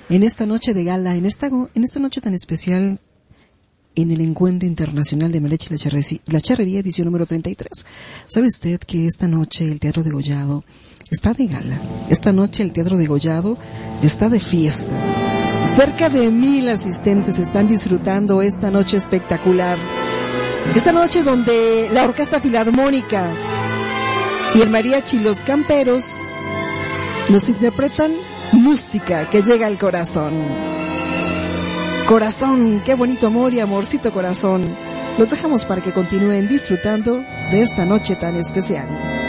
en esta noche de gala, en esta noche tan especial, en el Encuentro Internacional de Maleche y la Charrería, edición número 33. ¿Sabe usted que esta noche el Teatro Degollado está de gala? Esta noche el Teatro Degollado está de fiesta. Cerca de 1000 asistentes están disfrutando esta noche espectacular. Esta noche donde la Orquesta Filarmónica y el Mariachi Los Camperos nos interpretan música que llega al corazón. Corazón, qué bonito amor y amorcito corazón. Los dejamos para que continúen disfrutando de esta noche tan especial.